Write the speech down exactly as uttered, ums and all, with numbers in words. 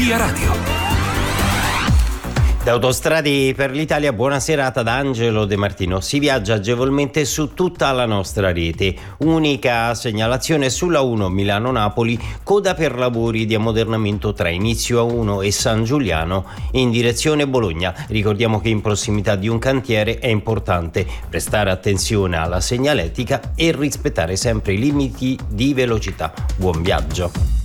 Via Radio. Da Autostrade per l'Italia, buona serata da Angelo De Martino. Si viaggia agevolmente su tutta la nostra rete. Unica segnalazione sulla uno Milano-Napoli, coda per lavori di ammodernamento tra Inizio a uno e San Giuliano in direzione Bologna. Ricordiamo che in prossimità di un cantiere è importante prestare attenzione alla segnaletica e rispettare sempre i limiti di velocità. Buon viaggio.